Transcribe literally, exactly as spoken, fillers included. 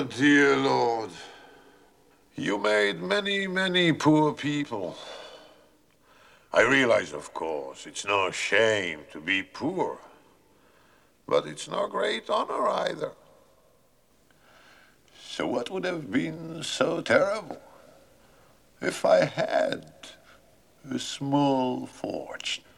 Oh, dear Lord. You made many, many poor people. I realize, of course, it's no shame to be poor. But it's no great honor either. So what would have been so terrible if I had a small fortune?